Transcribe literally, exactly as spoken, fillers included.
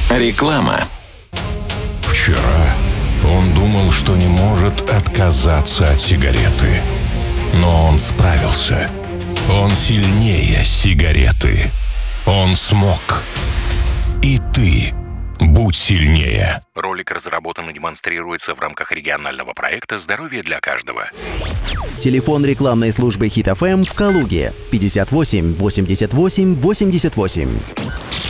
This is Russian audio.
Реклама. Вчера он думал, что не может отказаться от сигареты. Но он справился. Он сильнее сигареты. Он смог. И ты будь сильнее. Ролик разработан и демонстрируется в рамках регионального проекта «Здоровье для каждого». Телефон рекламной службы Хит эф эм в Калуге пятьдесят восемь восемьдесят восемь восемьдесят восемь.